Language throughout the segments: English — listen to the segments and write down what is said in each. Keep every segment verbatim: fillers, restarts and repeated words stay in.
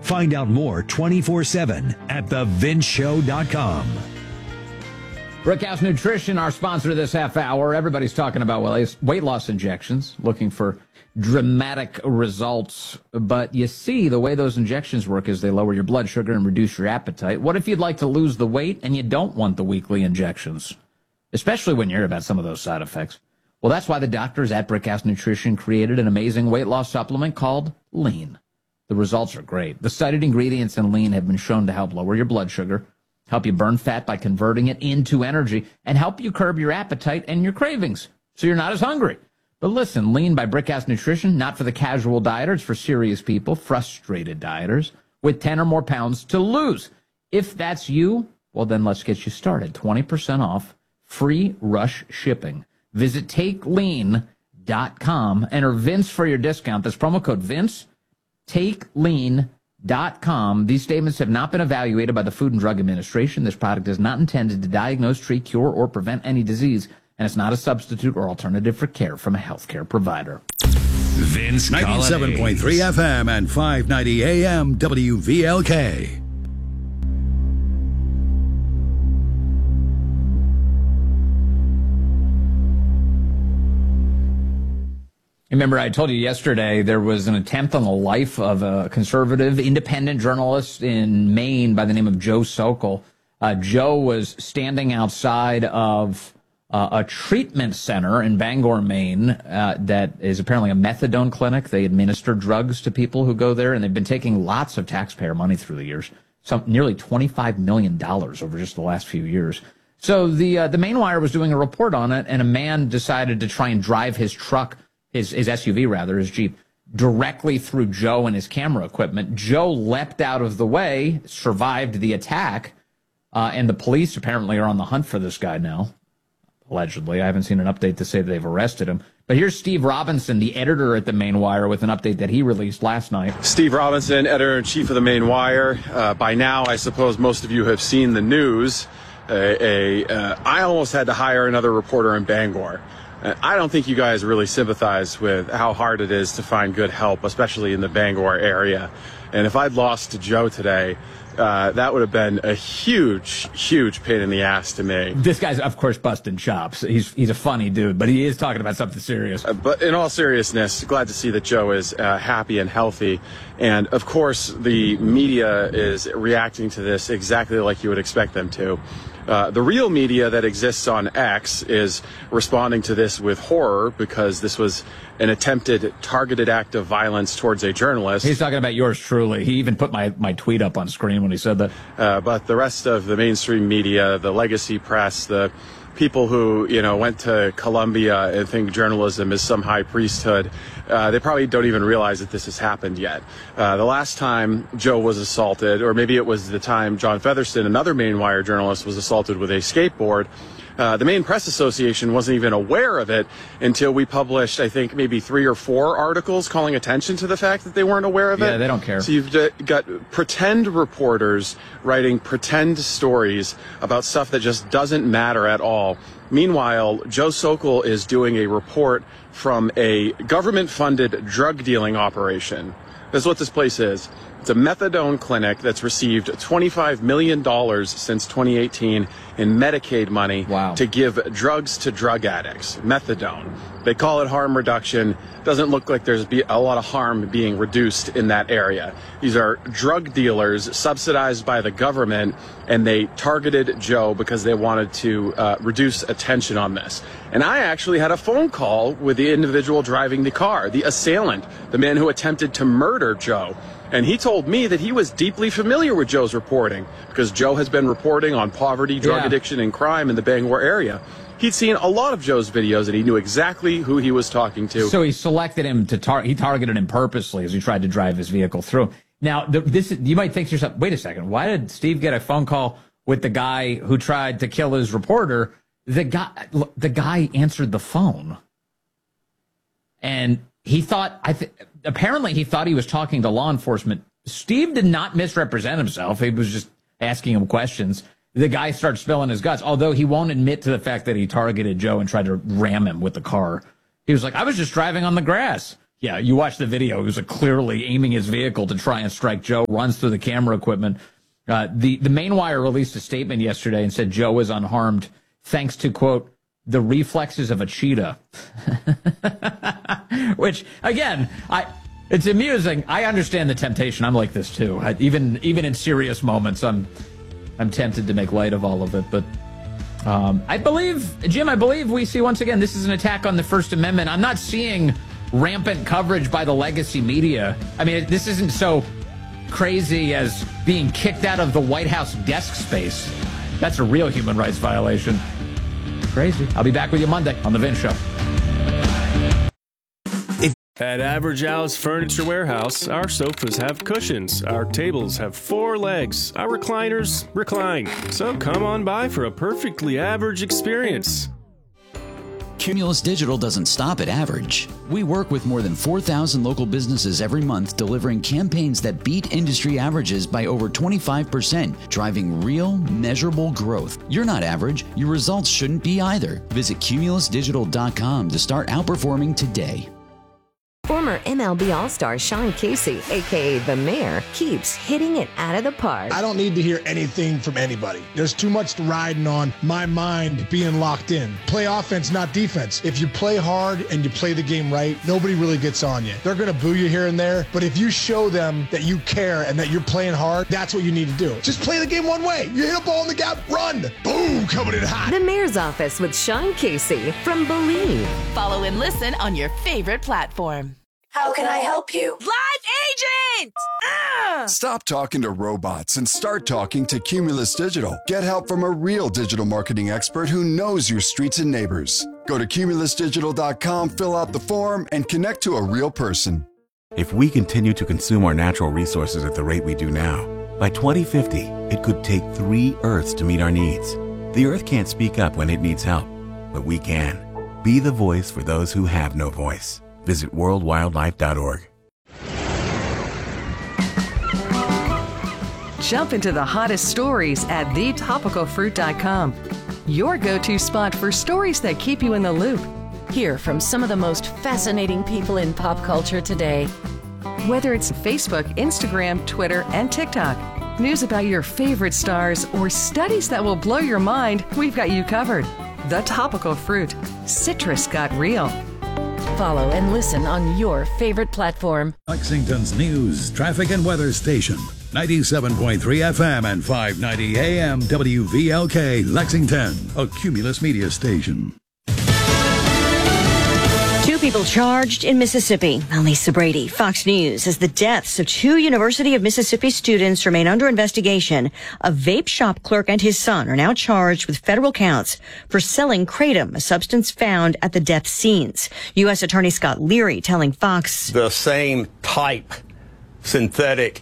Find out more twenty-four seven at the vince show dot com. Brickhouse Nutrition, our sponsor this half hour. Everybody's talking about well, weight loss injections, looking for dramatic results. But you see, the way those injections work is they lower your blood sugar and reduce your appetite. What if you'd like to lose the weight and you don't want the weekly injections? Especially when you hear about some of those side effects. Well, that's why the doctors at Brickhouse Nutrition created an amazing weight loss supplement called Lean. The results are great. The cited ingredients in Lean have been shown to help lower your blood sugar, help you burn fat by converting it into energy, and help you curb your appetite and your cravings so you're not as hungry. But listen, Lean by Brickhouse Nutrition, not for the casual dieter. It's for serious people, frustrated dieters, with ten or more pounds to lose. If that's you, well, then let's get you started. twenty percent off, free rush shipping. Visit take lean dot com. Enter Vince for your discount. That's promo code Vince, take lean dot com. Dot com. These statements have not been evaluated by the Food and Drug Administration. This product is not intended to diagnose, treat, cure, or prevent any disease, and it's not a substitute or alternative for care from a healthcare provider. Vince ninety-seven point three F M and five ninety A M W V L K. Remember, I told you yesterday there was an attempt on the life of a conservative, independent journalist in Maine by the name of Joe Sokol. Uh, Joe was standing outside of uh, a treatment center in Bangor, Maine, uh, that is apparently a methadone clinic. They administer drugs to people who go there, and they've been taking lots of taxpayer money through the years, some nearly twenty-five million dollars over just the last few years. So the uh, the Maine Wire was doing a report on it, and a man decided to try and drive his truck, his, his S U V rather, his Jeep, directly through Joe and his camera equipment. Joe leapt out of the way, survived the attack, uh, and the police apparently are on the hunt for this guy now, allegedly. I haven't seen an update to say that they've arrested him. But here's Steve Robinson, the editor at the Maine Wire, with an update that he released last night. Steve Robinson, editor-in-chief of the Maine Wire. Uh, by now, I suppose most of you have seen the news. Uh, a, uh, I almost had to hire another reporter in Bangor. I don't think you guys really sympathize with how hard it is to find good help, especially in the Bangor area. And if I'd lost to Joe today, uh, that would have been a huge, huge pain in the ass to me. This guy's, of course, busting chops. He's he's a funny dude, but he is talking about something serious. Uh, but in all seriousness, glad to see that Joe is uh, happy and healthy. And, of course, the media is reacting to this exactly like you would expect them to. Uh, the real media that exists on X is responding to this with horror because this was an attempted targeted act of violence towards a journalist. He's talking about yours truly. He even put my, my tweet up on screen when he said that. Uh, but the rest of the mainstream media, the legacy press, the people who, you know, went to Columbia and think journalism is some high priesthood, uh, they probably don't even realize that this has happened yet. Uh, the last time Joe was assaulted, or maybe it was the time John Featherston, another Maine Wire journalist, was assaulted with a skateboard, Uh, the Maine Press Association wasn't even aware of it until we published, I think, maybe three or four articles calling attention to the fact that they weren't aware of it. Yeah, they don't care. So you've d- got pretend reporters writing pretend stories about stuff that just doesn't matter at all. Meanwhile, Joe Sokol is doing a report from a government-funded drug dealing operation. That's what this place is. It's a methadone clinic that's received twenty-five million dollars since twenty eighteen in Medicaid money wow. to give drugs to drug addicts, methadone. They call it harm reduction. Doesn't look like there's be a lot of harm being reduced in that area. These are drug dealers subsidized by the government, and they targeted Joe because they wanted to uh, reduce attention on this. And I actually had a phone call with the individual driving the car, the assailant, the man who attempted to murder Joe. And he told me that he was deeply familiar with Joe's reporting because Joe has been reporting on poverty, drug yeah. addiction, and crime in the Bangor area. He'd seen a lot of Joe's videos, and he knew exactly who he was talking to. So he selected him to tar- he targeted him purposely as he tried to drive his vehicle through. Now, the, this you might think to yourself, wait a second, why did Steve get a phone call with the guy who tried to kill his reporter? The guy, the guy answered the phone, and he thought, I th- apparently he thought he was talking to law enforcement. Steve did not misrepresent himself. He was just asking him questions. The guy starts spilling his guts, although he won't admit to the fact that he targeted Joe and tried to ram him with the car. He was like, I was just driving on the grass. Yeah, you watch the video. He was clearly aiming his vehicle to try and strike Joe, runs through the camera equipment. Uh, the, the Maine Wire released a statement yesterday and said Joe was unharmed thanks to, quote, the reflexes of a cheetah. Which, again, I it's amusing. I understand the temptation. I'm like this, too. I, even even in serious moments, I'm I'm tempted to make light of all of it. But um, I believe, Jim, I believe we see once again, this is an attack on the First Amendment. I'm not seeing rampant coverage by the legacy media. I mean, this isn't so crazy as being kicked out of the White House desk space. That's a real human rights violation. Crazy. I'll be back with you Monday on The Vince Show. At Average Al's Furniture Warehouse, our sofas have cushions, our tables have four legs, our recliners recline. So come on by for a perfectly average experience. Cumulus Digital doesn't stop at average. We work with more than four thousand local businesses every month, delivering campaigns that beat industry averages by over twenty-five percent, driving real, measurable growth. You're not average. Your results shouldn't be either. Visit cumulus digital dot com to start outperforming today. Former M L B All-Star Sean Casey, a k a. The Mayor, keeps hitting it out of the park. I don't need to hear anything from anybody. There's too much riding on my mind being locked in. Play offense, not defense. If you play hard and you play the game right, nobody really gets on you. They're going to boo you here and there, but if you show them that you care and that you're playing hard, that's what you need to do. Just play the game one way. You hit a ball in the gap, run. Boom, coming in hot. The Mayor's Office with Sean Casey from Believe. Follow and listen on your favorite platform. How can I help you? Live agent! Uh! Stop talking to robots and start talking to Cumulus Digital. Get help from a real digital marketing expert who knows your streets and neighbors. Go to cumulus digital dot com, fill out the form, and connect to a real person. If we continue to consume our natural resources at the rate we do now, by twenty fifty, it could take three Earths to meet our needs. The Earth can't speak up when it needs help, but we can. Be the voice for those who have no voice. Visit world wildlife dot org. Jump into the hottest stories at the topical fruit dot com. Your go-to spot for stories that keep you in the loop. Hear from some of the most fascinating people in pop culture today. Whether it's Facebook, Instagram, Twitter, and TikTok, news about your favorite stars, or studies that will blow your mind, we've got you covered. The Topical Fruit. Citrus got real. Follow and listen on your favorite platform. Lexington's news, traffic, and weather station. ninety-seven point three F M and five ninety A M W V L K Lexington, a Cumulus media station. Two people charged in Mississippi. I'm Lisa Brady, Fox News. As the deaths of two University of Mississippi students remain under investigation, a vape shop clerk and his son are now charged with federal counts for selling kratom, a substance found at the death scenes. U S Attorney Scott Leary telling Fox the same type synthetic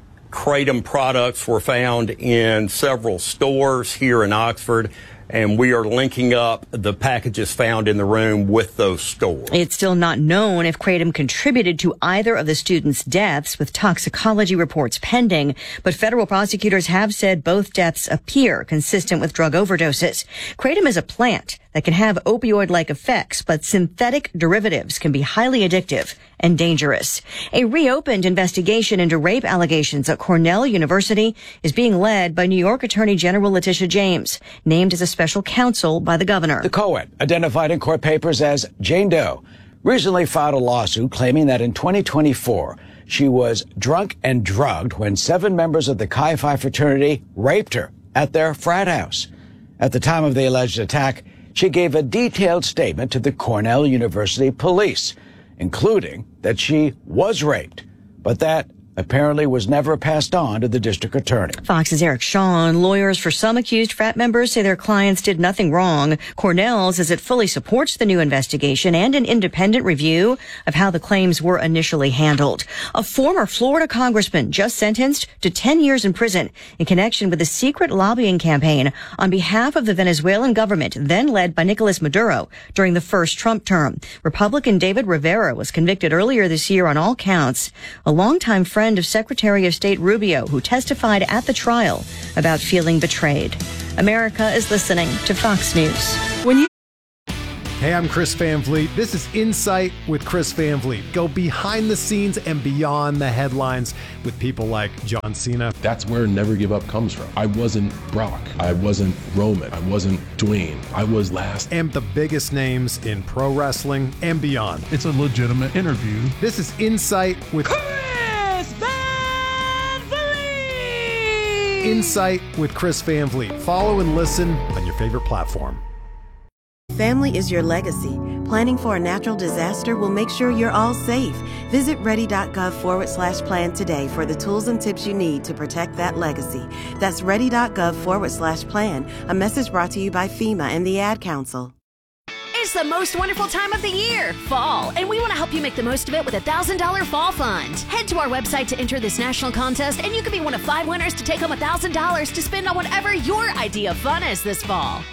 kratom products were found in several stores here in Oxford, and we are linking up the packages found in the room with those stores. It's still not known if kratom contributed to either of the students' deaths, with toxicology reports pending, but federal prosecutors have said both deaths appear consistent with drug overdoses. Kratom is a plant that can have opioid-like effects, but synthetic derivatives can be highly addictive and dangerous. A reopened investigation into rape allegations at Cornell University is being led by New York Attorney General Letitia James, named as a special counsel by the governor. The co-ed, identified in court papers as Jane Doe, recently filed a lawsuit claiming that in twenty twenty-four, she was drunk and drugged when seven members of the Chi Phi fraternity raped her at their frat house. At the time of the alleged attack, she gave a detailed statement to the Cornell University police, including that she was raped, but that apparently was never passed on to the district attorney. Fox's Eric Shawn. Lawyers for some accused frat members say their clients did nothing wrong. Cornell says it fully supports the new investigation and an independent review of how the claims were initially handled. A former Florida congressman just sentenced to ten years in prison in connection with a secret lobbying campaign on behalf of the Venezuelan government, then led by Nicolas Maduro during the first Trump term. Republican David Rivera was convicted earlier this year on all counts. A longtime friend of Secretary of State Rubio, who testified at the trial about feeling betrayed. America is listening to Fox News. When you Hey, I'm Chris Van Vliet. This is Insight with Chris Van Vliet. Go behind the scenes and beyond the headlines with people like John Cena. That's where Never Give Up comes from. I wasn't Brock. I wasn't Roman. I wasn't Dwayne. I was last. And the biggest names in pro wrestling and beyond. It's a legitimate interview. This is Insight with Chris Van Vliet. Insight with Chris Van Vliet. Follow and listen on your favorite platform. Family is your legacy. Planning for a natural disaster will make sure you're all safe. Visit ready.gov forward slash plan today for the tools and tips you need to protect that legacy. That's ready.gov forward slash plan. A message brought to you by FEMA and the Ad Council. It's the most wonderful time of the year, fall, and we want to help you make the most of it with a one thousand dollars Fall Fund. Head to our website to enter this national contest, and you could be one of five winners to take home one thousand dollars to spend on whatever your idea of fun is this fall.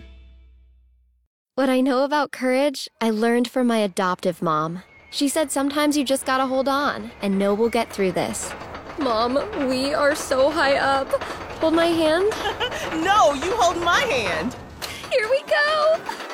What I know about courage, I learned from my adoptive mom. She said sometimes you just gotta hold on and know we'll get through this. Mom, we are so high up. Hold my hand. No, you hold my hand. Here we go.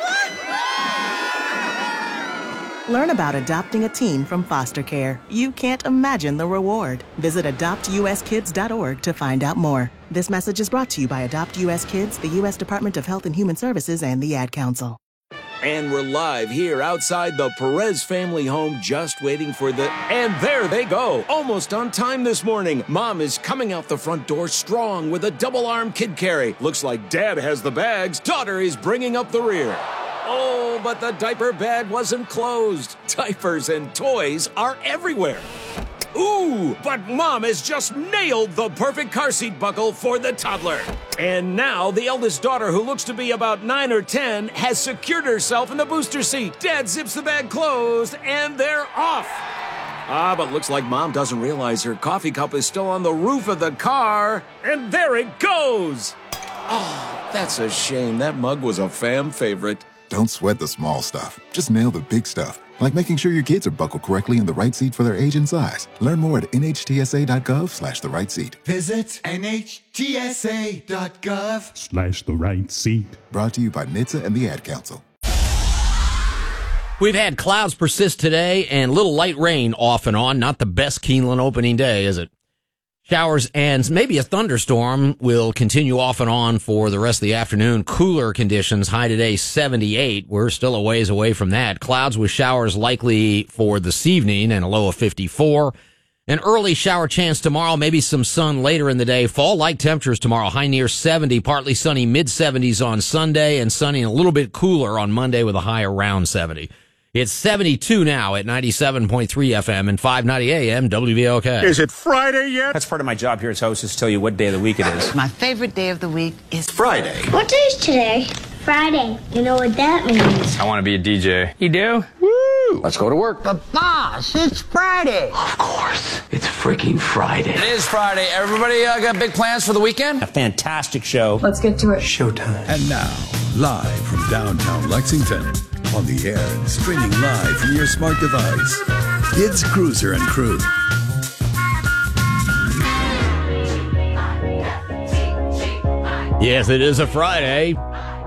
Learn about adopting a teen from foster care. You can't imagine the reward. Visit adopt u s kids dot org to find out more. This message is brought to you by Adopt U S Kids, the U S Department of Health and Human Services, and the Ad Council. And we're live here outside the Perez family home, just waiting for the... And there they go, almost on time this morning. Mom is coming out the front door strong with a double-arm kid carry. Looks like Dad has the bags. Daughter is bringing up the rear. Oh, but the diaper bag wasn't closed. Diapers and toys are everywhere. Ooh, but Mom has just nailed the perfect car seat buckle for the toddler. And now the eldest daughter, who looks to be about nine or ten, has secured herself in the booster seat. Dad zips the bag closed, and they're off. Ah, but looks like Mom doesn't realize her coffee cup is still on the roof of the car. And there it goes. Oh, that's a shame. That mug was a fam favorite. Don't sweat the small stuff. Just nail the big stuff. Like making sure your kids are buckled correctly in the right seat for their age and size. Learn more at nhtsa.gov slash the right seat. Visit nhtsa.gov slash the right seat. Brought to you by N H T S A and the Ad Council. We've had clouds persist today and little light rain off and on. Not the best Keeneland opening day, is it? Showers and maybe a thunderstorm will continue off and on for the rest of the afternoon. Cooler conditions, high today seventy-eight. We're still a ways away from that. Clouds with showers likely for this evening and a low of fifty-four. An early shower chance tomorrow, maybe some sun later in the day. Fall-like temperatures tomorrow, high near seventy, partly sunny, mid-seventies on Sunday, and sunny and a little bit cooler on Monday with a high around seventy. It's seventy-two now at ninety-seven point three F M and five ninety A M W V L K. Is it Friday yet? That's part of my job here as host, is to tell you what day of the week it is. My favorite day of the week is Friday. What day is today? Friday. You know what that means? I want to be a D J. You do? Woo! Let's go to work. But boss, it's Friday. Of course. It's freaking Friday. It is Friday. Everybody uh, got big plans for the weekend? A fantastic show. Let's get to it. Showtime. And now, live from downtown Lexington, on the air and streaming live from your smart device, it's Cruiser and Crew. Yes, it is a Friday.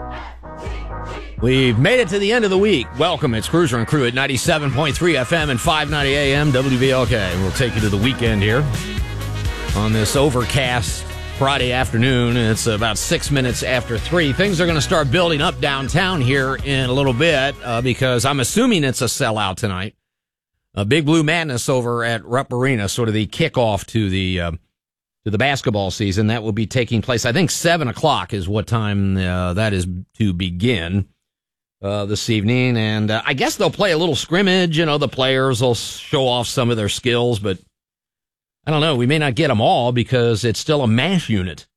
We've made it to the end of the week. Welcome. It's Cruiser and Crew at ninety-seven point three F M and five ninety A M W V L K. We'll take you to the weekend here on this overcast Friday afternoon. It's about six minutes after three. Things are going to start building up downtown here in a little bit uh, because I'm assuming it's a sellout tonight. A Big Blue Madness over at Rupp Arena, sort of the kickoff to the uh, to the basketball season. That will be taking place, I think, seven o'clock is what time uh, that is to begin uh, this evening. And uh, I guess they'll play a little scrimmage. You know, the players will show off some of their skills, but I don't know. We may not get them all because it's still a mash unit.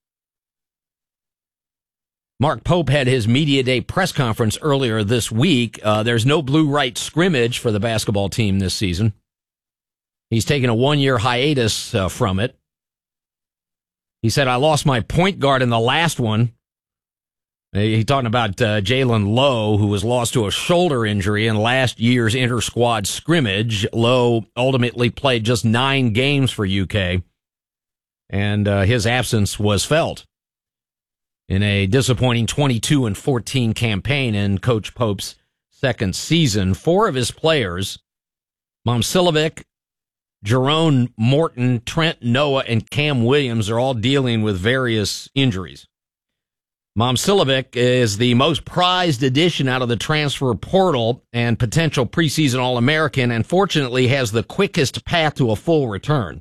Mark Pope had his Media Day press conference earlier this week. Uh, there's no blue-right scrimmage for the basketball team this season. He's taken a one-year hiatus uh, from it. He said, I lost my point guard in the last one. He's talking about uh, Jalen Lowe, who was lost to a shoulder injury in last year's inter-squad scrimmage. Lowe ultimately played just nine games for U K, and uh, his absence was felt in a disappointing twenty-two and fourteen campaign in Coach Pope's second season. Four of his players, Momcilovic, Jerome Morton, Trent Noah, and Cam Williams, are all dealing with various injuries. Momcilovic is the most prized addition out of the transfer portal and potential preseason All-American, and fortunately has the quickest path to a full return.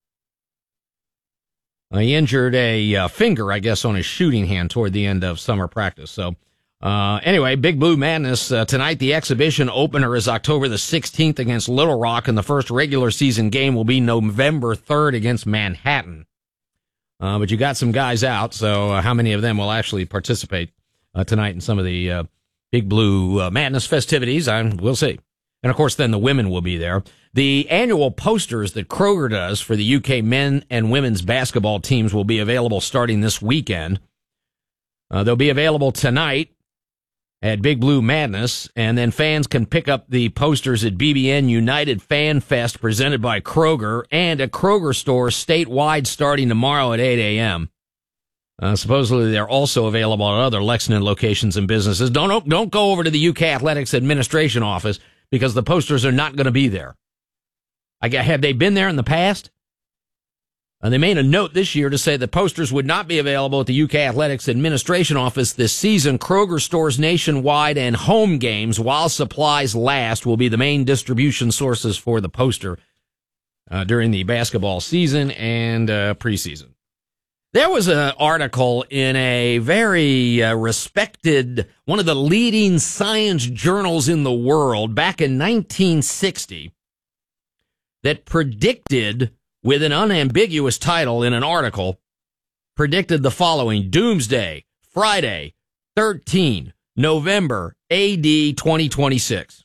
Uh, he injured a uh, finger, I guess, on his shooting hand toward the end of summer practice. So, uh, anyway, Big Blue Madness uh, tonight. The exhibition opener is October the sixteenth against Little Rock, and the first regular season game will be November third against Manhattan. Uh, but you got some guys out, so uh, how many of them will actually participate uh, tonight in some of the uh, Big Blue uh, Madness festivities? I, we'll see. And, of course, then the women will be there. The annual posters that Kroger does for the U K men and women's basketball teams will be available starting this weekend. Uh, they'll be available tonight at Big Blue Madness, and then fans can pick up the posters at B B N United Fan Fest presented by Kroger and at Kroger stores statewide starting tomorrow at eight a.m. Uh, supposedly they're also available at other Lexington locations and businesses. Don't, don't go over to the U K Athletics Administration office because the posters are not going to be there. I guess, have they been there in the past? And they made a note this year to say that posters would not be available at the U K Athletics Administration office this season. Kroger stores nationwide and home games, while supplies last, will be the main distribution sources for the poster uh, during the basketball season and uh, preseason. There was an article in a very uh, respected, one of the leading science journals in the world back in nineteen sixty that predicted, with an unambiguous title in an article, predicted the following: Doomsday, Friday, thirteen, November, A D twenty twenty-six.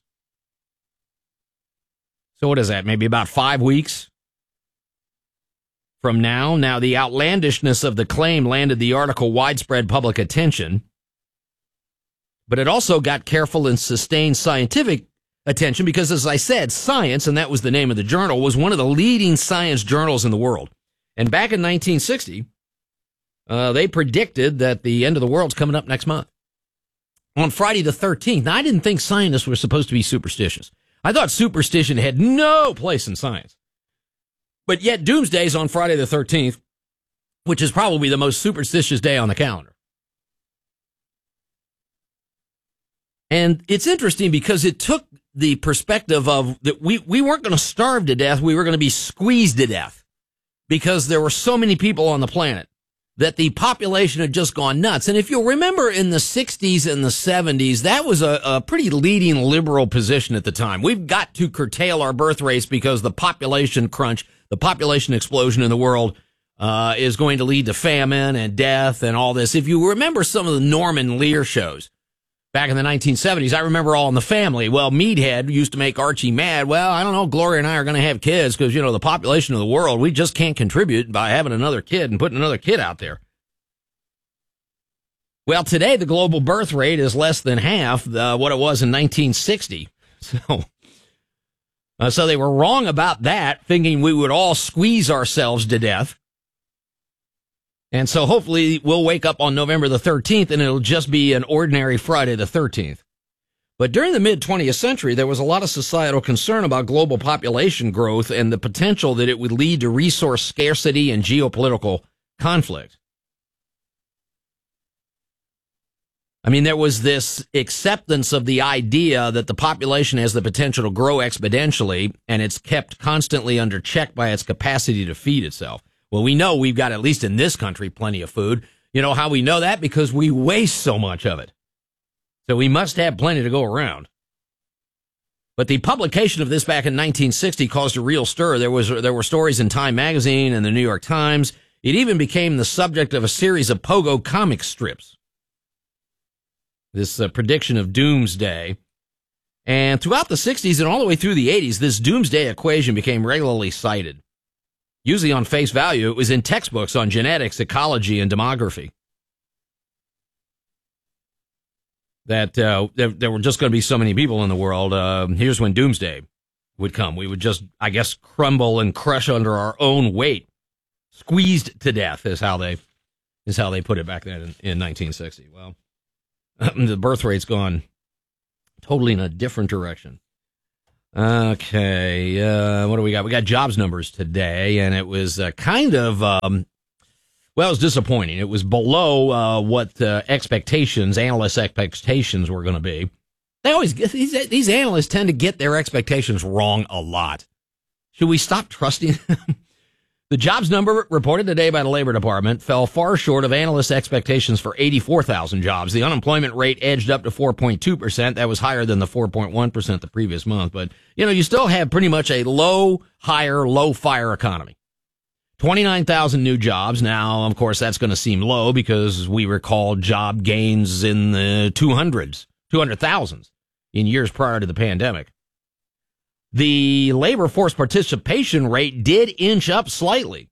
So what is that? Maybe about five weeks from now? Now, the outlandishness of the claim landed the article widespread public attention, but it also got careful and sustained scientific attention because, as I said, Science, and that was the name of the journal, was one of the leading science journals in the world. And back in nineteen sixty, uh, they predicted that the end of the world's coming up next month. On Friday the thirteenth, now, I didn't think scientists were supposed to be superstitious. I thought superstition had no place in science. But yet Doomsday's on Friday the thirteenth, which is probably the most superstitious day on the calendar. And it's interesting because it took the perspective of that we, we weren't going to starve to death. We were going to be squeezed to death because there were so many people on the planet that the population had just gone nuts. And if you'll remember in the sixties and the seventies, that was a, a pretty leading liberal position at the time. We've got to curtail our birth rates because the population crunch, the population explosion in the world uh, is going to lead to famine and death and all this. If you remember some of the Norman Lear shows back in the nineteen seventies, I remember All in the Family. Well, Meathead used to make Archie mad. Well, I don't know, Gloria and I are going to have kids because, you know, the population of the world, we just can't contribute by having another kid and putting another kid out there. Well, today the global birth rate is less than half uh, what it was in nineteen sixty. So, uh, so they were wrong about that, thinking we would all squeeze ourselves to death. And so hopefully we'll wake up on November the thirteenth and it'll just be an ordinary Friday the thirteenth. But during the mid-twentieth century, there was a lot of societal concern about global population growth and the potential that it would lead to resource scarcity and geopolitical conflict. I mean, there was this acceptance of the idea that the population has the potential to grow exponentially, and it's kept constantly under check by its capacity to feed itself. Well, we know we've got, at least in this country, plenty of food. You know how we know that? Because we waste so much of it. So we must have plenty to go around. But the publication of this back in nineteen sixty caused a real stir. There was there were stories in Time magazine and the New York Times. It even became the subject of a series of Pogo comic strips. This uh, prediction of doomsday. And throughout the sixties and all the way through the eighties, this doomsday equation became regularly cited. Usually on face value, it was in textbooks on genetics, ecology, and demography. That uh, there, there were just going to be so many people in the world. Uh, here's when doomsday would come. We would just, I guess, crumble and crush under our own weight. Squeezed to death is how they is how they put it back then in, in nineteen sixty. Well, the birth rate's gone totally in a different direction. Okay, uh, what do we got? We got jobs numbers today, and it was uh, kind of, um, well, it was disappointing. It was below uh, what uh, expectations, analysts' expectations were going to be. They always get, these, these analysts tend to get their expectations wrong a lot. Should we stop trusting them? The jobs number reported today by the Labor Department fell far short of analysts' expectations for eighty-four thousand jobs. The unemployment rate edged up to four point two percent. That was higher than the four point one percent the previous month. But, you know, you still have pretty much a low, hire, low fire economy. twenty-nine thousand new jobs. Now, of course, that's going to seem low because we recall job gains in the two hundreds, two hundred thousands in years prior to the pandemic. The labor force participation rate did inch up slightly.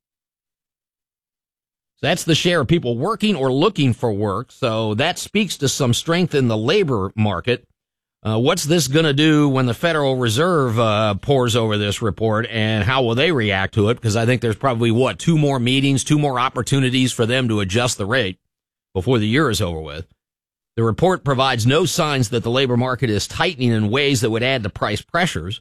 That's the share of people working or looking for work. So that speaks to some strength in the labor market. Uh, what's this going to do when the Federal Reserve uh, pores over this report, and how will they react to it? Because I think there's probably, what, two more meetings, two more opportunities for them to adjust the rate before the year is over with. The report provides no signs that the labor market is tightening in ways that would add to price pressures.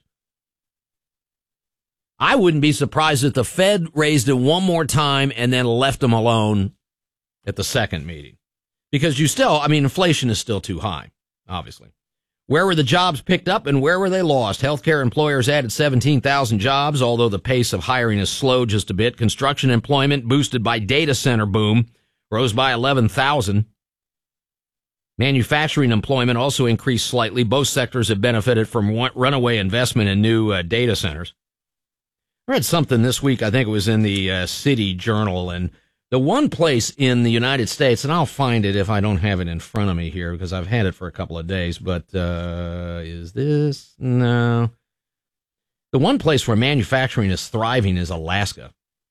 I wouldn't be surprised if the Fed raised it one more time and then left them alone at the second meeting. Because you still, I mean, inflation is still too high, obviously. Where were the jobs picked up and where were they lost? Healthcare employers added seventeen thousand jobs, although the pace of hiring has slowed just a bit. Construction employment, boosted by data center boom, rose by eleven thousand. Manufacturing employment also increased slightly. Both sectors have benefited from runaway investment in new uh, data centers. I read something this week, I think it was in the uh, City Journal, and the one place in the United States, and I'll find it if I don't have it in front of me here, because I've had it for a couple of days, but uh, is this? No. The one place where manufacturing is thriving is Alaska.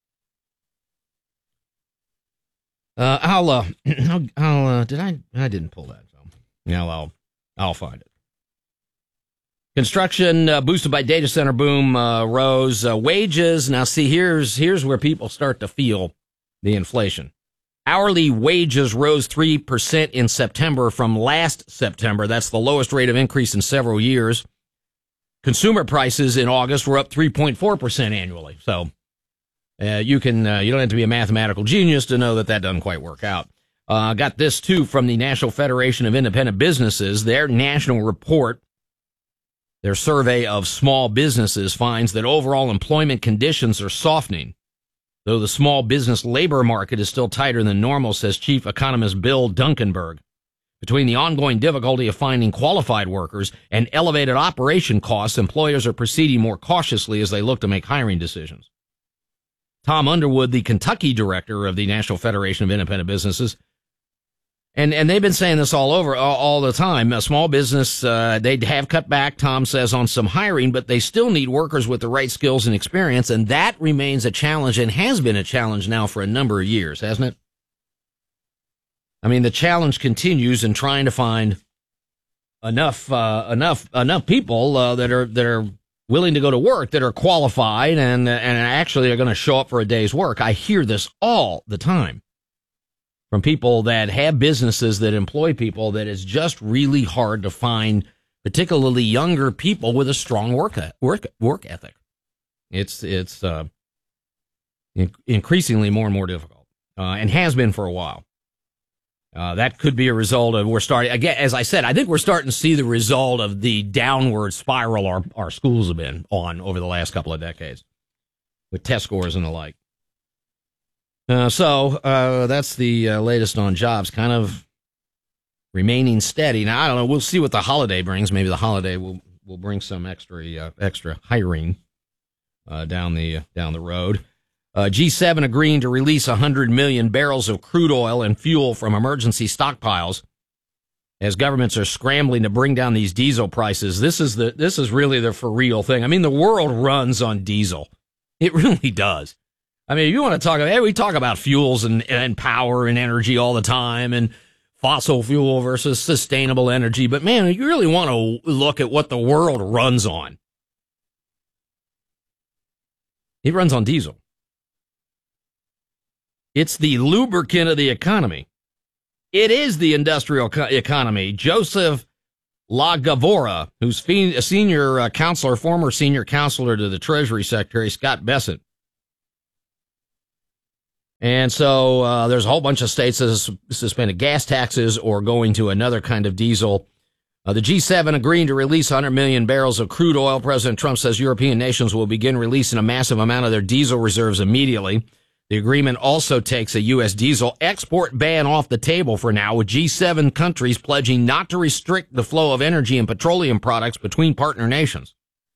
Uh, I'll, uh, I'll, I'll uh, did I, I didn't pull that, so, yeah, I'll, I'll find it. Construction, uh, boosted by data center boom, uh, rose. Uh, wages, now see, here's here's where people start to feel the inflation. Hourly wages rose three percent in September from last September. That's the lowest rate of increase in several years. Consumer prices in August were up three point four percent annually. So uh, you can uh, you don't have to be a mathematical genius to know that that doesn't quite work out. Uh, got this, too, from the National Federation of Independent Businesses. Their national report, their survey of small businesses, finds that overall employment conditions are softening, though the small business labor market is still tighter than normal, says Chief Economist Bill Dunkenberg. Between the ongoing difficulty of finding qualified workers and elevated operation costs, employers are proceeding more cautiously as they look to make hiring decisions. Tom Underwood, the Kentucky director of the National Federation of Independent Businesses, And and they've been saying this all over, all, all the time. A small business, uh, they have cut back, Tom says, on some hiring, but they still need workers with the right skills and experience, and that remains a challenge and has been a challenge now for a number of years, hasn't it? I mean, the challenge continues in trying to find enough uh, enough enough people uh, that are that are willing to go to work, that are qualified, and and actually are going to show up for a day's work. I hear this all the time from people that have businesses that employ people, that it's just really hard to find particularly younger people with a strong work work work ethic. It's it's uh, in- increasingly more and more difficult, uh, and has been for a while. Uh, that could be a result of, we're starting, again, as I said, I think we're starting to see the result of the downward spiral our, our schools have been on over the last couple of decades with test scores and the like. Uh, so uh, that's the uh, latest on jobs, kind of remaining steady. Now, I don't know. We'll see what the holiday brings. Maybe the holiday will will bring some extra uh, extra hiring uh, down the uh, down the road. Uh, G seven agreeing to release one hundred million barrels of crude oil and fuel from emergency stockpiles as governments are scrambling to bring down these diesel prices. This is the this is really the for real thing. I mean, the world runs on diesel. It really does. I mean, if you want to talk about, hey, we talk about fuels and, and power and energy all the time, and fossil fuel versus sustainable energy. But man, you really want to look at what the world runs on. It runs on diesel. It's the lubricant of the economy. It is the industrial co- economy. Joseph LaGavora, who's a senior uh, counselor, former senior counselor to the Treasury Secretary, Scott Bessent. And so uh, there's a whole bunch of states that have suspended gas taxes or going to another kind of diesel. Uh, the G seven agreeing to release one hundred million barrels of crude oil. President Trump says European nations will begin releasing a massive amount of their diesel reserves immediately. The agreement also takes a U S diesel export ban off the table for now, with G seven countries pledging not to restrict the flow of energy and petroleum products between partner nations.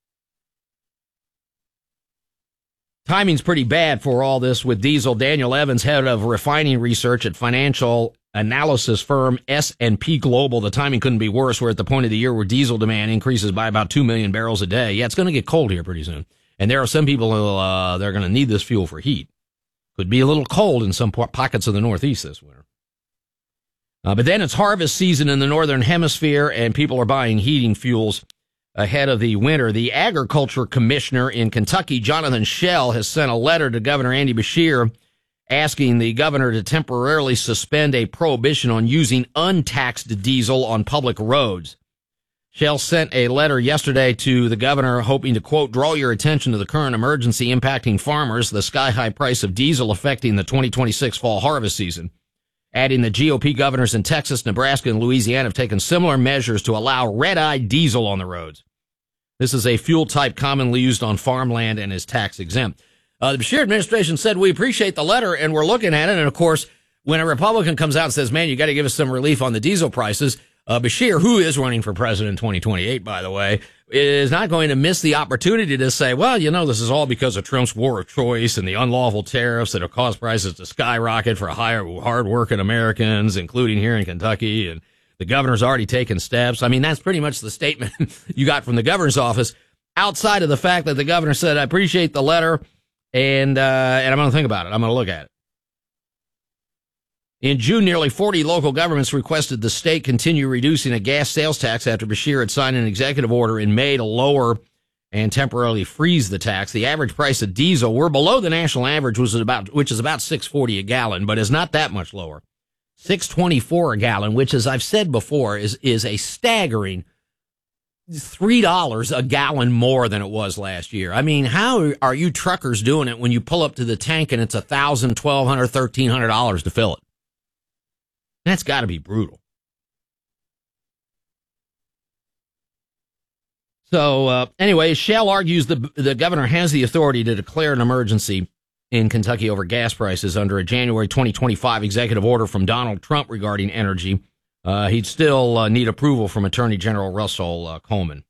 Timing's pretty bad for all this with diesel. Daniel Evans, head of refining research at financial analysis firm S and P Global. The timing couldn't be worse. We're at the point of the year where diesel demand increases by about two million barrels a day. Yeah, it's going to get cold here pretty soon. And there are some people who uh, they're going to need this fuel for heat. Could be a little cold in some pockets of the Northeast this winter. Uh, but then it's harvest season in the Northern Hemisphere, and people are buying heating fuels ahead of the winter. The Agriculture Commissioner in Kentucky, Jonathan Schell, has sent a letter to Governor Andy Beshear asking the governor to temporarily suspend a prohibition on using untaxed diesel on public roads. Schell sent a letter yesterday to the governor hoping to, quote, draw your attention to the current emergency impacting farmers, the sky-high price of diesel affecting the twenty twenty-six fall harvest season. Adding the G O P governors in Texas, Nebraska, and Louisiana have taken similar measures to allow red-eye diesel on the roads. This is a fuel type commonly used on farmland and is tax exempt. Uh, the Beshear administration said, we appreciate the letter and we're looking at it. And of course, when a Republican comes out and says, man, you got to give us some relief on the diesel prices, uh, Beshear, who is running for president in twenty twenty-eight, by the way, is not going to miss the opportunity to say, well, you know, this is all because of Trump's war of choice and the unlawful tariffs that have caused prices to skyrocket for higher, hard-working Americans, including here in Kentucky. And the governor's already taken steps. I mean, that's pretty much the statement you got from the governor's office, outside of the fact that the governor said, I appreciate the letter, and uh, and I'm going to think about it. I'm going to look at it. In June, nearly forty local governments requested the state continue reducing a gas sales tax after Beshear had signed an executive order in May to lower and temporarily freeze the tax. The average price of diesel, we're below the national average, which is about, which is about six forty a gallon, but is not that much lower. six twenty-four a gallon, which, as I've said before, is is a staggering three dollars a gallon more than it was last year. I mean, how are you truckers doing it when you pull up to the tank and it's one thousand dollars, twelve hundred dollars, thirteen hundred dollars to fill it? That's got to be brutal. So, uh, anyway, Schell argues the, the governor has the authority to declare an emergency in Kentucky over gas prices under a January twenty twenty-five executive order from Donald Trump regarding energy. Uh, he'd still uh, need approval from Attorney General Russell uh, Coleman.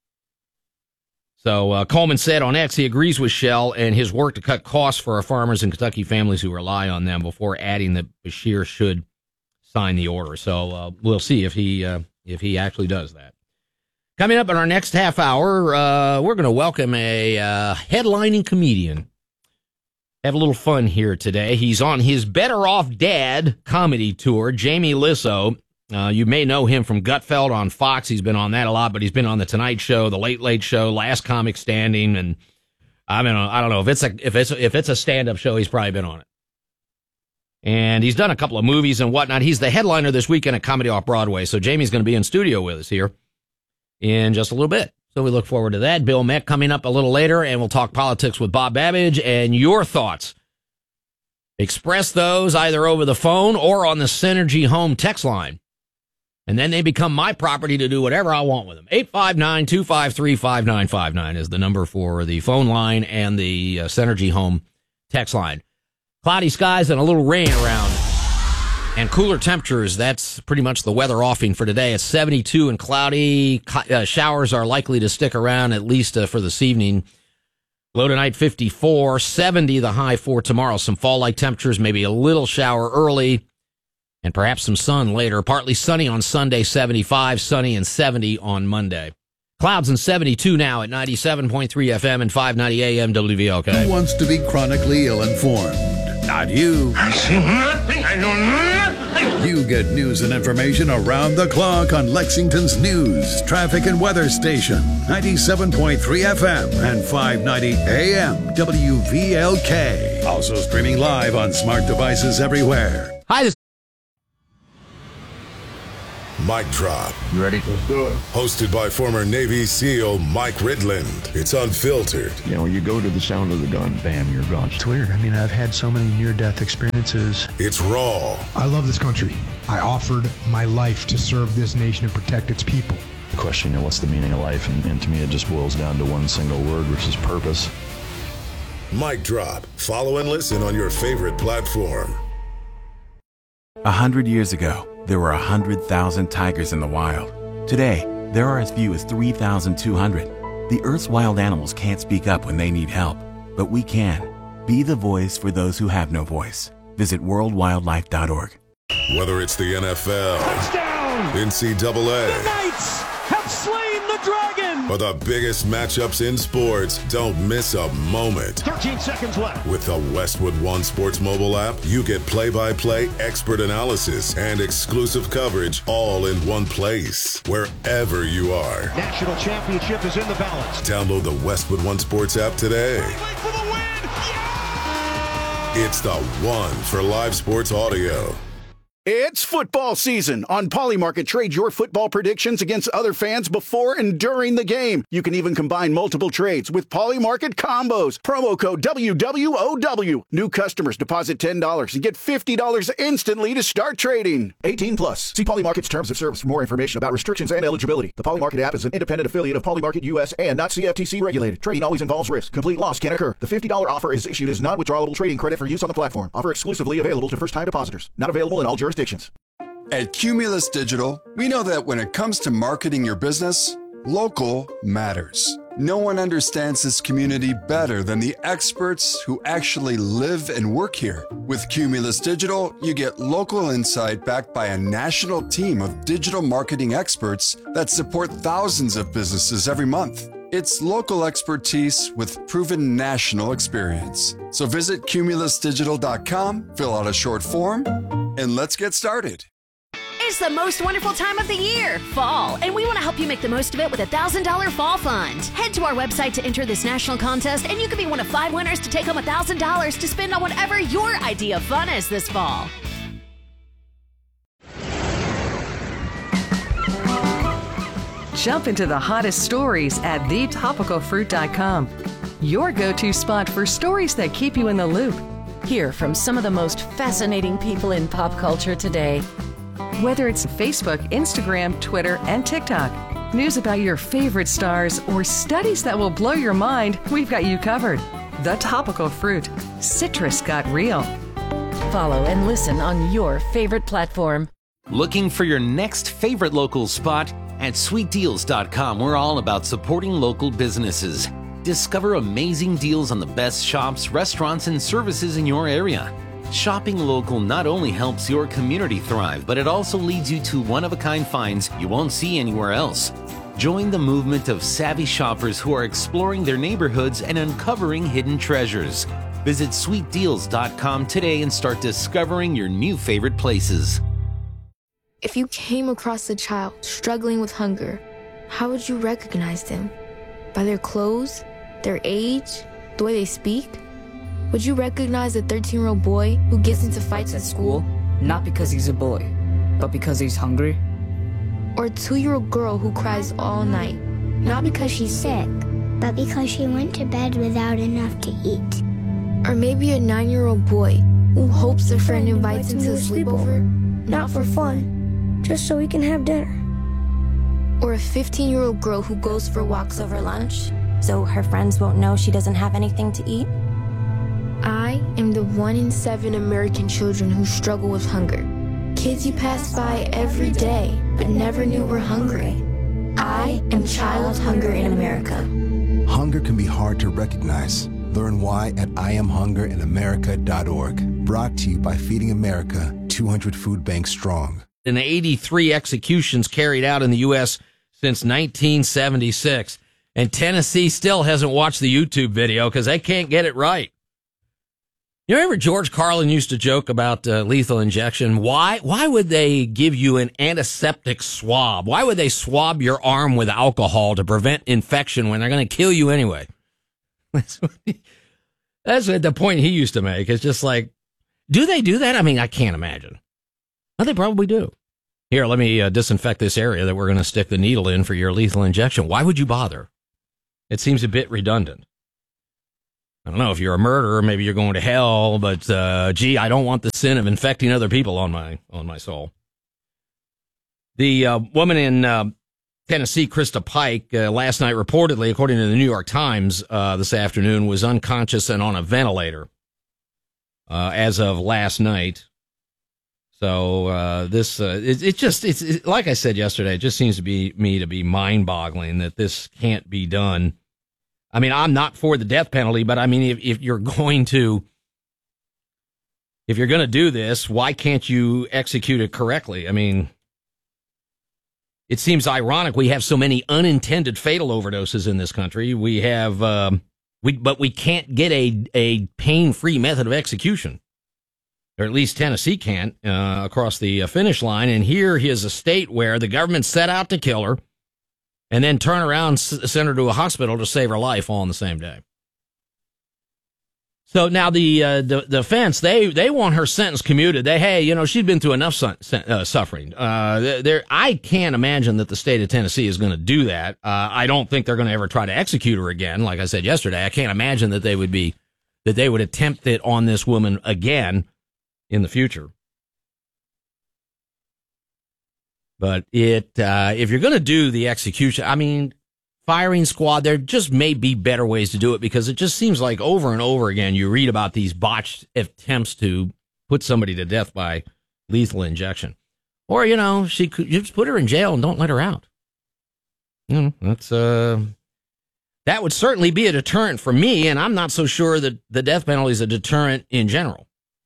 So uh, Coleman said on X he agrees with Schell and his work to cut costs for our farmers and Kentucky families who rely on them, before adding that Beshear should sign the order. So uh, we'll see if he uh, if he actually does that. Coming up in our next half hour, uh, we're going to welcome a uh, headlining comedian. Have a little fun here today. He's on his Better Off Dad comedy tour. Jamie Lissow. Uh, you may know him from Gutfeld on Fox. He's been on that a lot, but he's been on The Tonight Show, The Late Late Show, Last Comic Standing, and I mean, I don't know if it's a if it's if it's a stand-up show, he's probably been on it. And he's done a couple of movies and whatnot. He's the headliner this weekend at Comedy Off Broadway. So Jamie's going to be in studio with us here in just a little bit. So we look forward to that. Bill Meck coming up a little later, and we'll talk politics with Bob Babbage and your thoughts. Express those either over the phone or on the Synergy Home text line. And then they become my property to do whatever I want with them. eight five nine, two five three, five nine five nine is the number for the phone line and the uh, Synergy Home text line. Cloudy skies and a little rain around. And cooler temperatures, that's pretty much the weather offing for today. It's seventy-two and cloudy. Uh, showers are likely to stick around at least uh, for this evening. Low tonight, fifty-four. seventy the high for tomorrow. Some fall-like temperatures, maybe a little shower early, and perhaps some sun later. Partly sunny on Sunday, seventy-five. Sunny and seventy on Monday. Clouds and seventy-two now at ninety-seven point three F M and five ninety A M W V L K. Who wants to be chronically ill-informed? Not you. I see nothing. I know nothing. You get news and information around the clock on Lexington's news, traffic, and weather station. ninety-seven point three F M and five ninety A M W V L K. Also streaming live on smart devices everywhere. Hi, this Mic Drop. You ready? Let's do it. Hosted by former Navy SEAL Mike Ridland. It's unfiltered. You know, you go to the sound of the gun, bam, you're gone. It's weird. I mean, I've had so many near-death experiences. It's raw. I love this country. I offered my life to serve this nation and protect its people. The question, you know, what's the meaning of life? And, and to me, it just boils down to one single word, which is purpose. Mic Drop. Follow and listen on your favorite platform. A hundred years ago, there were a hundred thousand tigers in the wild. Today, there are as few as three thousand two hundred. The Earth's wild animals can't speak up when they need help, but we can. Be the voice for those who have no voice. Visit world wildlife dot org. Whether it's the N F L, touchdown, N C double A, the Knights have slain the dragon, or the biggest matchups in sports, don't miss a moment. thirteen seconds left. With the Westwood One Sports mobile app, you get play-by-play expert analysis and exclusive coverage all in one place, wherever you are. National championship is in the balance. Download the Westwood One Sports app today. For the win. Yeah! It's the one for live sports audio. It's football season. On Polymarket, trade your football predictions against other fans before and during the game. You can even combine multiple trades with Polymarket combos. Promo code W W O W. New customers deposit ten dollars and get fifty dollars instantly to start trading. eighteen plus. See Polymarket's terms of service for more information about restrictions and eligibility. The Polymarket app is an independent affiliate of Polymarket U S and not C F T C regulated. Trading always involves risk. Complete loss can occur. The fifty dollars offer is issued as non-withdrawable trading credit for use on the platform. Offer exclusively available to first-time depositors. Not available in all jurisdictions. At Cumulus Digital, we know that when it comes to marketing your business, local matters. No one understands this community better than the experts who actually live and work here. With Cumulus Digital, you get local insight backed by a national team of digital marketing experts that support thousands of businesses every month. It's local expertise with proven national experience. So visit cumulus digital dot com, fill out a short form, and let's get started. It's the most wonderful time of the year, fall, and we want to help you make the most of it with a one thousand dollars fall fund. Head to our website to enter this national contest, and you could be one of five winners to take home one thousand dollars to spend on whatever your idea of fun is this fall. Jump into the hottest stories at the topical fruit dot com. Your go-to spot for stories that keep you in the loop. Hear from some of the most fascinating people in pop culture today. Whether it's Facebook, Instagram, Twitter, and TikTok, news about your favorite stars, or studies that will blow your mind, we've got you covered. The Topical Fruit. Citrus got real. Follow and listen on your favorite platform. Looking for your next favorite local spot? At sweet deals dot com, we're all about supporting local businesses. Discover amazing deals on the best shops, restaurants, and services in your area. Shopping local not only helps your community thrive, but it also leads you to one-of-a-kind finds you won't see anywhere else. Join the movement of savvy shoppers who are exploring their neighborhoods and uncovering hidden treasures. Visit sweet deals dot com today and start discovering your new favorite places. If you came across a child struggling with hunger, how would you recognize them? By their clothes, their age, the way they speak? Would you recognize a thirteen-year-old boy who gets into fights at school? Not because he's a boy, but because he's hungry? Or a two-year-old girl who cries all night? Not because she's sick, but because she went to bed without enough to eat. Or maybe a nine-year-old boy who hopes a friend invites him to a sleepover, not for fun, just so we can have dinner. Or a fifteen-year-old girl who goes for walks over lunch, so her friends won't know she doesn't have anything to eat. I am the one in seven American children who struggle with hunger. Kids you pass by every day, but never knew were hungry. I am child hunger in America. Hunger can be hard to recognize. Learn why at I am hunger in america dot org. Brought to you by Feeding America, two hundred food banks strong. And eighty-three executions carried out in the U S since nineteen seventy-six. And Tennessee still hasn't watched the YouTube video because they can't get it right. You remember George Carlin used to joke about uh, lethal injection? Why? Why would they give you an antiseptic swab? Why would they swab your arm with alcohol to prevent infection when they're going to kill you anyway? That's what, he, that's what the point he used to make. It's just like, do they do that? I mean, I can't imagine. Well, they probably do. Here, let me uh, disinfect this area that we're going to stick the needle in for your lethal injection. Why would you bother? It seems a bit redundant. I don't know if you're a murderer, maybe you're going to hell, but uh, gee, I don't want the sin of infecting other people on my on my soul. The uh, woman in uh, Tennessee, Krista Pike, uh, last night reportedly, according to the New York Times uh, this afternoon, was unconscious and on a ventilator uh, as of last night. So uh, this, uh, it, it just, it's it, like I said yesterday, it just seems to be me to be mind-boggling that this can't be done. I mean, I'm not for the death penalty, but I mean, if, if you're going to, if you're going to do this, why can't you execute it correctly? I mean, it seems ironic we have so many unintended fatal overdoses in this country. We have, um, we, but we can't get a a pain-free method of execution. Or at least Tennessee can't, uh, across the uh, finish line. And here is a state where the government set out to kill her and then turn around and s- send her to a hospital to save her life all on the same day. So now the uh, the defense, they they want her sentence commuted. They, hey, you know, she'd been through enough su- uh, suffering. Uh, there, I can't imagine that the state of Tennessee is going to do that. Uh, I don't think they're going to ever try to execute her again. Like I said yesterday, I can't imagine that they would be, that they would attempt it on this woman again in the future. But it, uh, if you're going to do the execution, I mean, firing squad, there just may be better ways to do it, because it just seems like over and over again you read about these botched attempts to put somebody to death by lethal injection. Or, you know, she could you just put her in jail and don't let her out. You know, that's, uh, that would certainly be a deterrent for me, and I'm not so sure that the death penalty is a deterrent in general.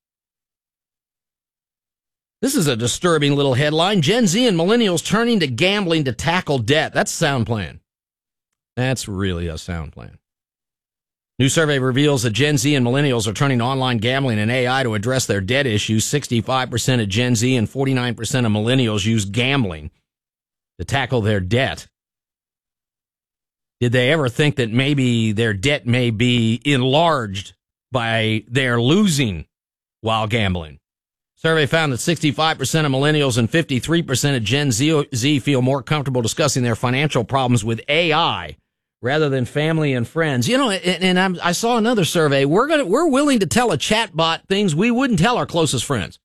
This is a disturbing little headline. Gen Z and millennials turning to gambling to tackle debt. That's a sound plan. That's really a sound plan. New survey reveals that Gen Z and millennials are turning to online gambling and A I to address their debt issues. sixty-five percent of Gen Z and forty-nine percent of millennials use gambling to tackle their debt. Did they ever think that maybe their debt may be enlarged by their losing while gambling? Survey found that sixty-five percent of millennials and fifty-three percent of Gen Z, Z feel more comfortable discussing their financial problems with A I rather than family and friends. You know, and, and I'm, I saw another survey. We're gonna we're willing to tell a chatbot things we wouldn't tell our closest friends.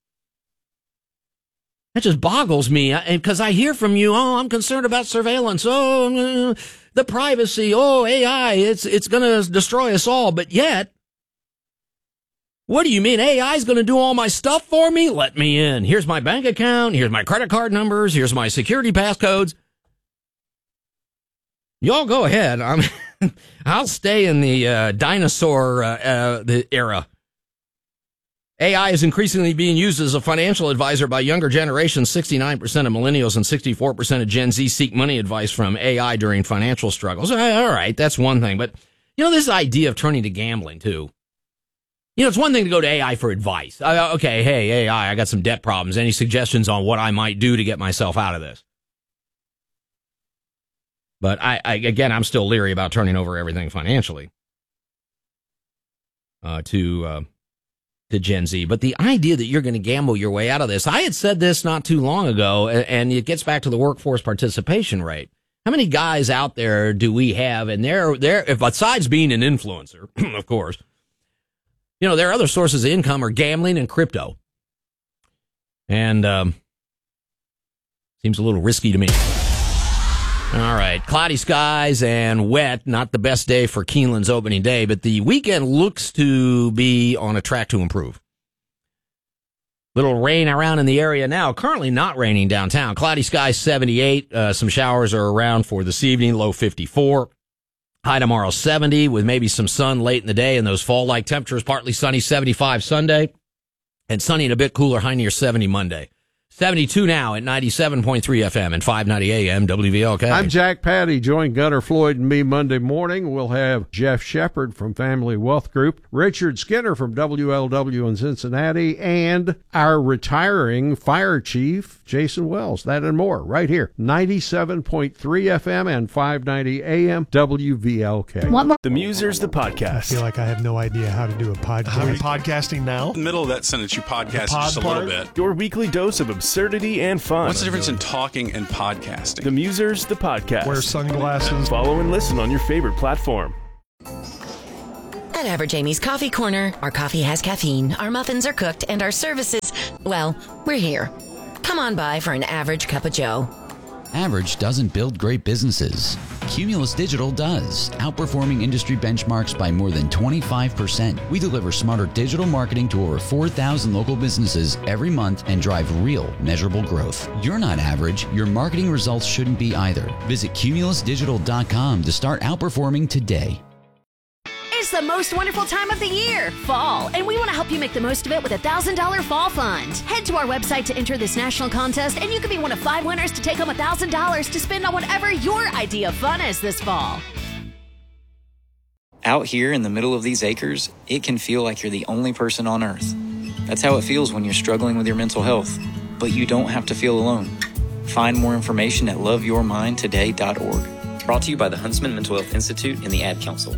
That just boggles me, because I hear from you, oh, I'm concerned about surveillance, oh, the privacy, oh, A I, it's it's going to destroy us all, but yet, what do you mean A I is going to do all my stuff for me? Let me in. Here's my bank account. Here's my credit card numbers. Here's my security passcodes. Y'all go ahead. I'm, I'll stay in the uh, dinosaur uh, uh, the era. A I is increasingly being used as a financial advisor by younger generations. sixty-nine percent of millennials and sixty-four percent of Gen Z seek money advice from A I during financial struggles. All right, that's one thing. But, you know, this idea of turning to gambling, too. You know, it's one thing to go to A I for advice. Uh, okay, hey, A I, I got some debt problems. Any suggestions on what I might do to get myself out of this? But, I, I again, I'm still leery about turning over everything financially uh, to uh, to Gen Z. But the idea that you're going to gamble your way out of this, I had said this not too long ago, and it gets back to the workforce participation rate. How many guys out there do we have? And they're, they're besides being an influencer, of course, you know, their other sources of income are gambling and crypto. And um, seems a little risky to me. All right, cloudy skies and wet. Not the best day for Keeneland's opening day, but the weekend looks to be on a track to improve. Little rain around in the area now. Currently not raining downtown. Cloudy skies, seventy-eight. Uh, some showers are around for this evening, low fifty-four. High tomorrow, seventy, with maybe some sun late in the day and those fall-like temperatures. Partly sunny, seventy-five Sunday, and sunny and a bit cooler, high near seventy Monday. seventy-two now at ninety-seven point three F M and five ninety A M W V L K. I'm Jack Patty. Join Gunnar Floyd and me Monday morning. We'll have Jeff Shepard from Family Wealth Group, Richard Skinner from W L W in Cincinnati, and our retiring fire chief, Jason Wells. That and more right here. ninety-seven point three F M and five ninety A M W V L K. The Musers, the podcast. I feel like I have no idea how to do a podcast. How are you podcasting now? In the middle of that sentence, you podcast just a little bit. Your weekly dose of obscene absurdity and fun. What's the difference in talking and podcasting? The Musers, the podcast. Wear sunglasses. Follow and listen on your favorite platform. At Average Amy's Coffee Corner, our coffee has caffeine, our muffins are cooked, and our services, well, we're here. Come on by for an average cup of joe. Average doesn't build great businesses. Cumulus Digital does, outperforming industry benchmarks by more than twenty-five percent. We deliver smarter digital marketing to over four thousand local businesses every month and drive real, measurable growth. You're not average. Your marketing results shouldn't be either. Visit cumulus digital dot com to start outperforming today. It's the most wonderful time of the year, fall, and we want to help you make the most of it with a one thousand dollars fall fund. Head to our website to enter this national contest, and you could be one of five winners to take home one thousand dollars to spend on whatever your idea of fun is this fall. Out here in the middle of these acres, it can feel like you're the only person on Earth. That's how it feels when you're struggling with your mental health. But you don't have to feel alone. Find more information at love your mind today dot org. Brought to you by the Huntsman Mental Health Institute and the Ad Council.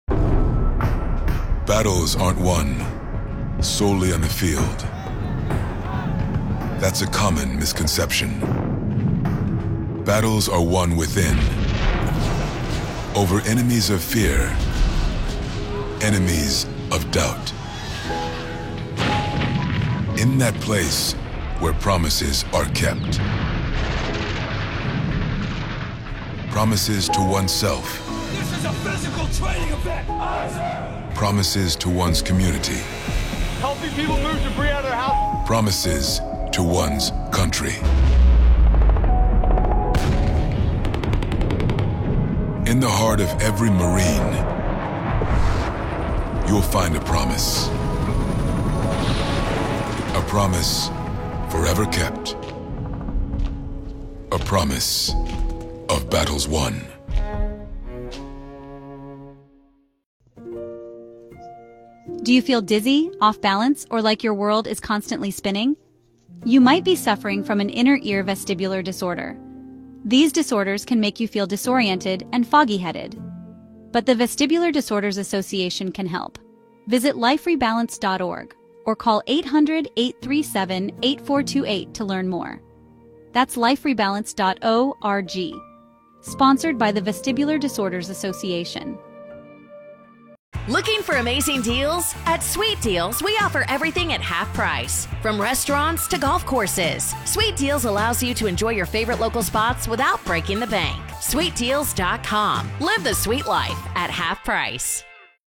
Battles aren't won solely on the field. That's a common misconception. Battles are won within, over enemies of fear, enemies of doubt. In that place where promises are kept. Promises to oneself. This is a physical training event. Promises to one's community. Helping people move debris out of their house. Promises to one's country. In the heart of every Marine, you'll find a promise. A promise forever kept. A promise of battles won. Do you feel dizzy, off balance, or like your world is constantly spinning? You might be suffering from an inner ear vestibular disorder. These disorders can make you feel disoriented and foggy-headed. But the Vestibular Disorders Association can help. Visit life rebalance dot org or call eight hundred, eight three seven, eight four two eight to learn more. That's life rebalance dot org. Sponsored by the Vestibular Disorders Association. Looking for amazing deals? At Sweet Deals, we offer everything at half price. From restaurants to golf courses, Sweet Deals allows you to enjoy your favorite local spots without breaking the bank. sweet deals dot com. Live the sweet life at half price.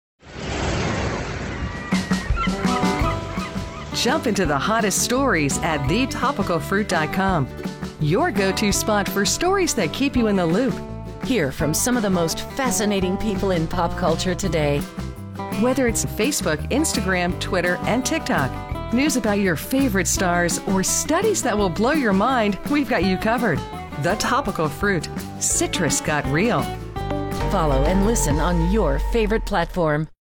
Jump into the hottest stories at the topical fruit dot com. Your go-to spot for stories that keep you in the loop. Hear from some of the most fascinating people in pop culture today. Whether it's Facebook, Instagram, Twitter, and TikTok, news about your favorite stars, or studies that will blow your mind, we've got you covered. The Topical Fruit. Citrus got real. Follow and listen on your favorite platform.